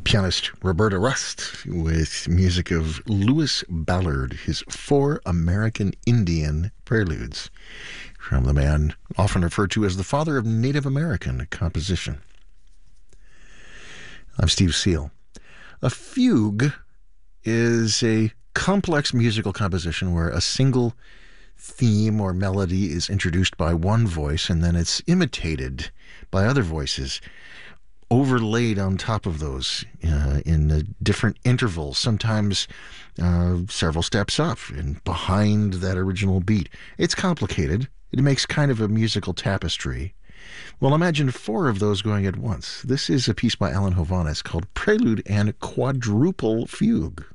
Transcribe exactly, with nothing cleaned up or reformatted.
Pianist Roberta Rust with music of Louis Ballard, his Four American Indian Preludes, from the man often referred to as the father of Native American composition. I'm Steve Seal. A fugue is a complex musical composition where a single theme or melody is introduced by one voice and then it's imitated by other voices, overlaid on top of those uh, in uh, different intervals, sometimes uh, several steps up and behind that original beat. It's complicated. It makes kind of a musical tapestry. Well, imagine four of those going at once. This is a piece by Alan Hovhaness called Prelude and Quadruple Fugue.